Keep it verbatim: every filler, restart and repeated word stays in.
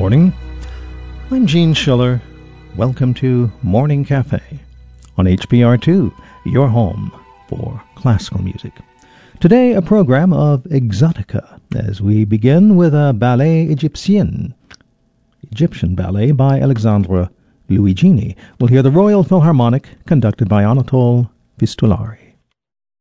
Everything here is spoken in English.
morning. I'm Gene Schiller. Welcome to Morning Cafe on H P R two, your home for classical music. Today, a program of Exotica, as we begin with a ballet Egyptienne, Egyptian ballet by Alexandre Luigini. We'll hear the Royal Philharmonic, conducted by Anatole Pistolari.